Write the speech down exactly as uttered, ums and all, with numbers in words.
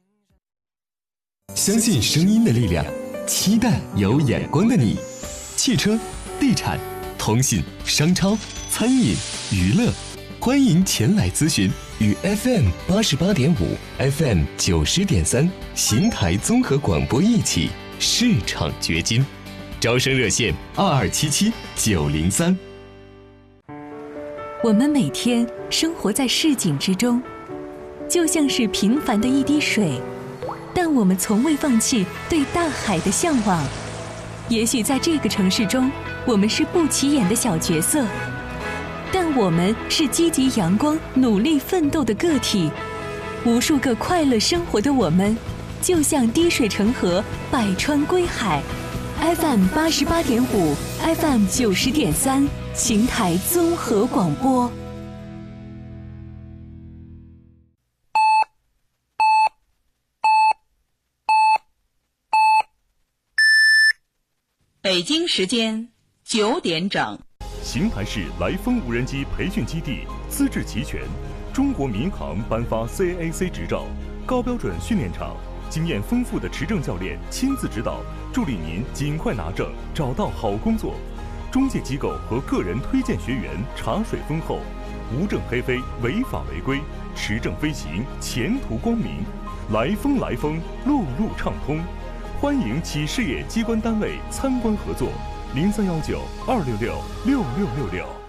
相信声音的力量，期待有眼光的你。汽车、地产、通信、商超、餐饮、娱乐，欢迎前来咨询。与 F M 八十八点五、F M 九十点三邢台综合广播一起市场掘金。招生热线二二七七九零三。 我们每天生活在市井之中，就像是平凡的一滴水，但我们从未放弃对大海的向往。也许在这个城市中，我们是不起眼的小角色，但我们是积极阳光、努力奋斗的个体。无数个快乐生活的我们，就像滴水成河，百川归海。F M 八十八点五 ，F M 九十点三，邢台综合广播。 北京时间九点整。 邢台市来风无人机培训基地资质齐全，中国民航颁发 C A A C 执照，高标准训练场，经验丰富的持证教练亲自指导，助力您尽快拿证，找到好工作。中介机构和个人推荐学员茶水丰厚，无证黑飞，违法违规，持证飞行，前途光明。来风来风，路路畅通。欢迎企事业机关单位参观合作，零三幺九二六六六六六六。